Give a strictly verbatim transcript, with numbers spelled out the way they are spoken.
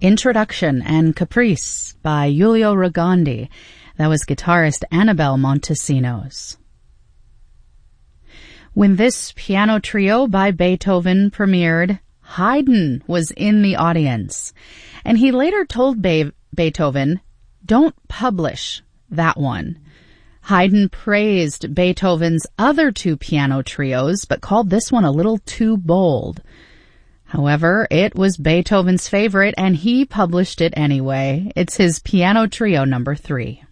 Introduction and Caprice by Giulio Rogondi. That was guitarist Annabelle Montesinos. When this piano trio by Beethoven premiered, Haydn was in the audience, and he later told Be- Beethoven, "Don't publish that one." Haydn praised Beethoven's other two piano trios, but called this one a little too bold. However, it was Beethoven's favorite, and he published it anyway. It's his piano trio number three.